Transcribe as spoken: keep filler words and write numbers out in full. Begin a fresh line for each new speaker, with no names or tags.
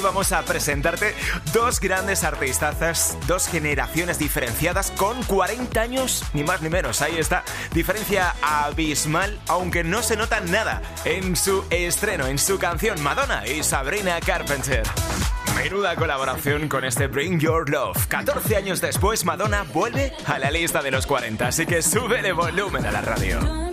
vamos a presentarte dos grandes artistazas, dos generaciones diferenciadas con cuarenta años, ni más ni menos. Ahí está, diferencia abismal, aunque no se nota nada en su estreno, en su canción Madonna y Sabrina Carpenter. Menuda colaboración con este Bring Your Love. catorce años después, Madonna vuelve a la lista de los cuarenta, así que sube de volumen a la radio.